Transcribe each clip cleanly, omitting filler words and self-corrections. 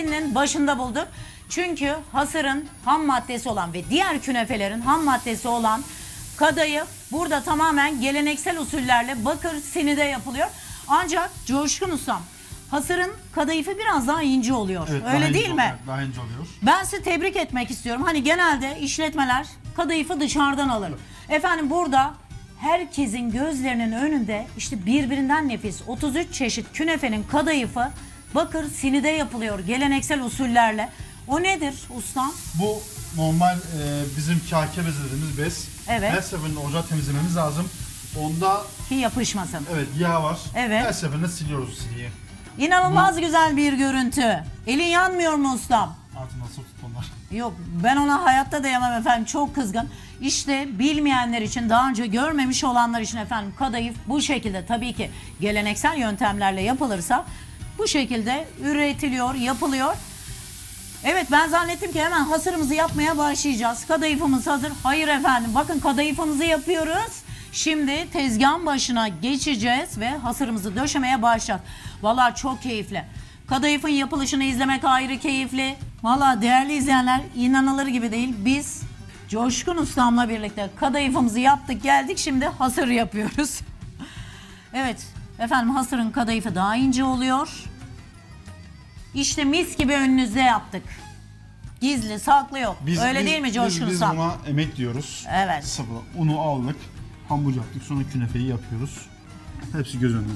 rutinin başında bulduk. Çünkü hasırın ham maddesi olan ve diğer künefelerin ham maddesi olan kadayıf burada tamamen geleneksel usullerle bakır sinide yapılıyor. Ancak Coşkun Ustam, hasırın kadayıfı biraz daha ince oluyor. Evet, öyle değil mi? Oluyor, daha ince oluyor. Ben sizi tebrik etmek istiyorum. Hani genelde işletmeler kadayıfı dışarıdan alır. Efendim burada herkesin gözlerinin önünde işte birbirinden nefis 33 çeşit künefenin kadayıfı bakır sinide yapılıyor geleneksel usullerle. O nedir ustam? Bu normal bizim kâke bezi dediğimiz bez. Evet. Her seferinde ocağı temizlememiz lazım. Onda Ki yapışmasın. evet yağ var. Evet. Her seferinde siliyoruz siliği. İnanılmaz güzel bir görüntü. Elin yanmıyor mu ustam? Altına su tut onlar. Yok, ben ona hayatta dayamam efendim, çok kızgın. İşte bilmeyenler için, daha önce görmemiş olanlar için efendim kadayıf bu şekilde, tabii ki geleneksel yöntemlerle yapılırsa bu şekilde üretiliyor, yapılıyor. Evet, ben zannettim ki hemen hasırımızı yapmaya başlayacağız. Kadayıfımız hazır. Hayır efendim, bakın kadayıfımızı yapıyoruz. Şimdi tezgahın başına geçeceğiz ve hasırımızı döşemeye başlayacağız. Vallahi çok keyifli. Kadayıfın yapılışını izlemek ayrı keyifli. Vallahi değerli izleyenler, inanılır gibi değil. Biz Coşkun Ustam'la birlikte kadayıfımızı yaptık geldik, şimdi hasır yapıyoruz. Evet efendim, hasırın kadayıfı daha ince oluyor. İşte mis gibi önünüzde yaptık. Gizli saklı yok. Öyle değil mi Coşkun Biz Ustam? buna emek diyoruz. Evet. Sıvı. Unu aldık. Hamur yaptık. Sonra künefeyi yapıyoruz. Hepsi göz önünde.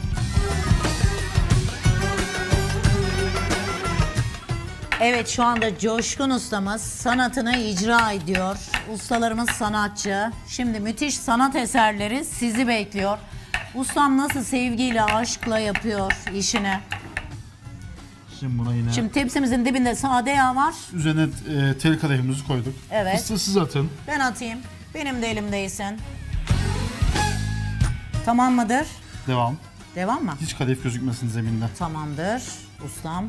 Evet, şu anda Coşkun Ustamız sanatını icra ediyor. Ustalarımız sanatçı. Şimdi müthiş sanat eserleri sizi bekliyor. Ustam nasıl sevgiyle, aşkla yapıyor işini. Şimdi buna yine Şimdi tepsimizin dibinde sade yağ var. üzerine tel kadayıfımızı koyduk. Evet. Fıstığı siz atın. Ben atayım. Benim de elimdeysin. Tamam mıdır? Devam. Devam mı? Hiç kadayıf gözükmesin zeminde. Tamamdır ustam.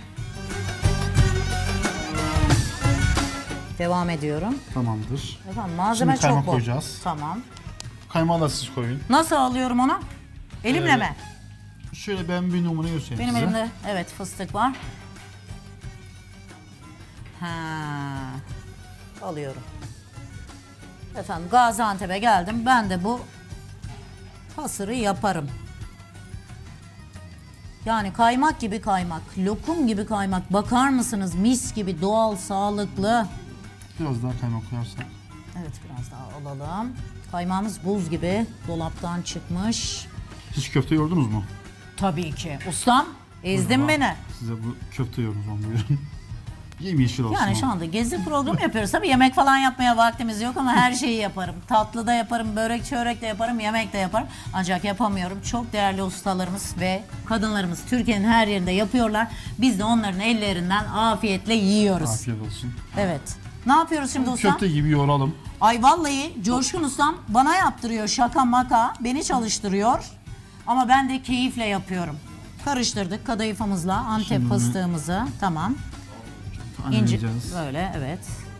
Devam ediyorum. Tamamdır. Efendim, malzeme Şimdi kaymak çok bol. koyacağız. Tamam. Kaymağı da siz koyun. Nasıl alıyorum onu? Elimle mi? Şöyle ben bir numara göstereyim Benim size. elimde evet fıstık var. Ha. Alıyorum. Efendim, Gaziantep'e geldim. Ben de bu hasırı yaparım. Yani kaymak gibi kaymak, lokum gibi kaymak. Bakar mısınız? Mis gibi, doğal, sağlıklı. Biraz daha kaymak koyarsak. Evet, biraz daha alalım. Kaymağımız buz gibi, dolaptan çıkmış. Hiç köfte yoğurdunuz mu? Tabii ki. Ustam, ezdin Buyurun, beni. Size bu köfte yoğurdunuz onu buyurun. Yemyeşil olsun. Yani şu anda gezi programı yapıyoruz. Tabii yemek falan yapmaya vaktimiz yok ama her şeyi yaparım. Tatlı da yaparım, börek çörek de yaparım, yemek de yaparım. Ancak yapamıyorum. Çok değerli ustalarımız ve kadınlarımız Türkiye'nin her yerinde yapıyorlar. Biz de onların ellerinden afiyetle yiyoruz. Afiyet olsun. Evet. Ne yapıyoruz şimdi ustam? Köfte gibi yoğuralım. Ay vallahi Coşkun Ustam bana yaptırıyor, şaka maka, beni çalıştırıyor. Ama ben de keyifle yapıyorum. Karıştırdık kadayıfımızla Antep Şimdi fıstığımızı. Tamam. İnci Anlayacağız. böyle, evet.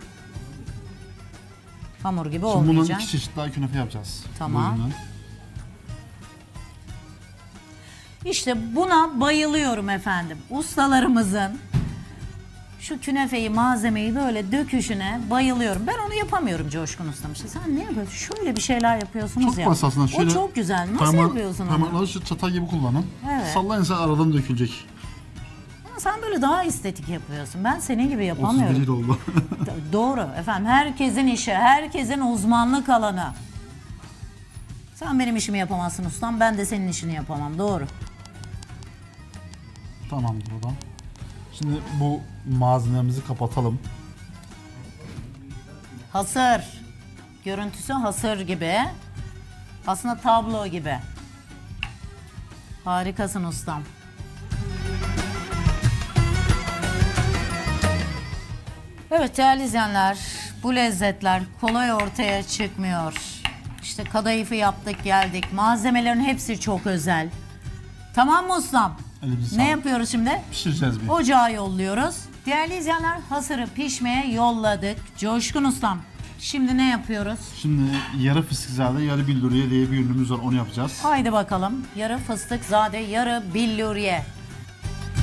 Hamur gibi Şimdi bunun olmayacak. 2 çeşit daha künefe yapacağız. Tamam. Buyurun. İşte buna bayılıyorum efendim. Ustalarımızın şu künefeyi, malzemeyi böyle döküşüne bayılıyorum. Ben onu yapamıyorum Coşkun Ustam. İşte sen ne yapıyorsun? Şöyle bir şeyler yapıyorsunuz Çok ya. basit aslında. Şöyle o çok güzel. Nasıl yapıyorsun onu? Parmakları şu çatal gibi kullanın. Evet. Sallayın, sen aradan dökülecek. Ama sen böyle daha estetik yapıyorsun. Ben senin gibi 31 yapamıyorum. yıl oldu. Doğru efendim. Herkesin işi, herkesin uzmanlık alanı. Sen benim işimi yapamazsın ustam. Ben de senin işini yapamam. Doğru. Tamamdır o da. Şimdi bu malzememizi kapatalım. Hasır. Görüntüsü hasır gibi. Aslında tablo gibi. Harikasın ustam. Evet değerli izleyenler, bu lezzetler kolay ortaya çıkmıyor. İşte kadayıfı yaptık geldik. Malzemelerin hepsi çok özel. Tamam mı ustam? Elimizi Ne sağlık. yapıyoruz şimdi? Pişireceğiz bir. Ocağa yolluyoruz. Değerli izleyenler, hasırı pişmeye yolladık. Coşkun ustam, şimdi ne yapıyoruz? Şimdi yarı fıstıkzade, yarı billuriye diye bir ürünümüz var, onu yapacağız. Haydi bakalım. Yarı fıstık zade, yarı billuriye.